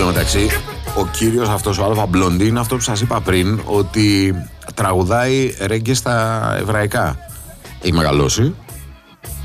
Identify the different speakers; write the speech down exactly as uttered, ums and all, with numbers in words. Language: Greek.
Speaker 1: τω μεταξύ, ο κύριος αυτός, ο Αλφα Μπλόντι, είναι αυτό που σας είπα πριν, ότι τραγουδάει ρέγγε στα εβραϊκά. Έχει μεγαλώσει.